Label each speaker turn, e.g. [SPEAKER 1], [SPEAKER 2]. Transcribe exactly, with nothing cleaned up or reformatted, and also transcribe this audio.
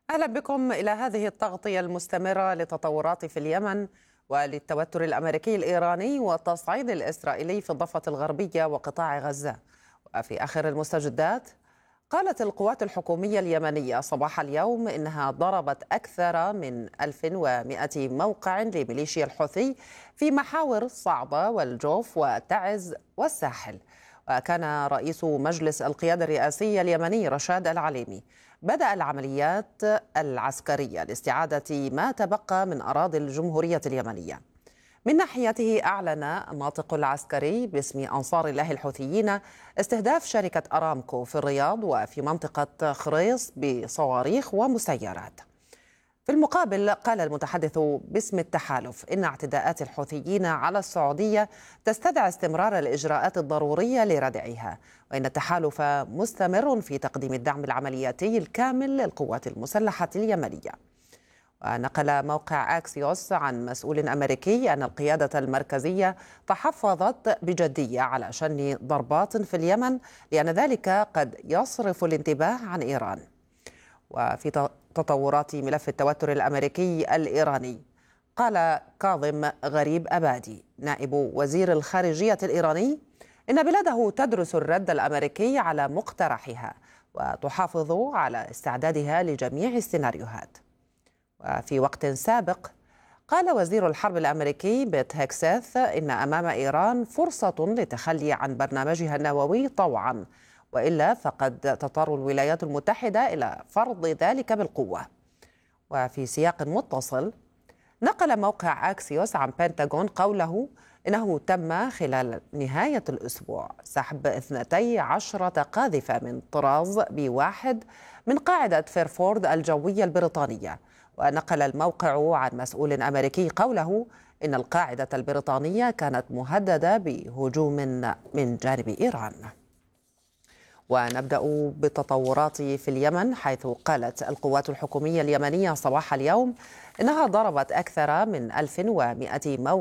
[SPEAKER 1] أهلا بكم إلى هذه التغطية المستمرة للتطورات في اليمن وللتوتر الأمريكي الإيراني والتصعيد الإسرائيلي في الضفة الغربية وقطاع غزة. وفي آخر المستجدات، قالت القوات الحكومية اليمنية صباح اليوم إنها ضربت أكثر من ألف ومئة موقع لميليشيا الحوثي في محاور صعبة والجوف وتعز والساحل. وكان رئيس مجلس القيادة الرئاسي اليمني رشاد العليمي بدأ العمليات العسكرية لاستعادة ما تبقى من أراضي الجمهورية اليمنية. من ناحيته، أعلن الناطق العسكري باسم أنصار الله الحوثيين استهداف شركة أرامكو في الرياض وفي منطقة خريص بصواريخ ومسيرات. في المقابل، قال المتحدث باسم التحالف إن اعتداءات الحوثيين على السعودية تستدعي استمرار الإجراءات الضرورية لردعها، وإن التحالف مستمر في تقديم الدعم العملياتي الكامل للقوات المسلحة اليمنية. ونقل موقع أكسيوس عن مسؤول أمريكي أن القيادة المركزية تحفظت بجدية على شن ضربات في اليمن، لأن ذلك قد يصرف الانتباه عن إيران. وفي تطورات ملف التوتر الأمريكي الإيراني، قال كاظم غريب أبادي نائب وزير الخارجية الإيراني إن بلاده تدرس الرد الأمريكي على مقترحها وتحافظ على استعدادها لجميع السيناريوهات. وفي وقت سابق، قال وزير الحرب الأمريكي بيت هيكسيث إن أمام إيران فرصة للتخلي عن برنامجها النووي طوعا، وإلا فقد تضطر الولايات المتحدة إلى فرض ذلك بالقوة. وفي سياق متصل، نقل موقع أكسيوس عن بنتاغون قوله إنه تم خلال نهاية الأسبوع سحب اثنتي عشرة قاذفة من طراز بي واحد من قاعدة فيرفورد الجوية البريطانية. ونقل الموقع عن مسؤول أمريكي قوله إن القاعدة البريطانية كانت مهددة بهجوم من جانب إيران. ونبدأ بالتطورات في اليمن، حيث قالت القوات الحكومية اليمنية صباح اليوم إنها ضربت أكثر من ألف ومئة موقع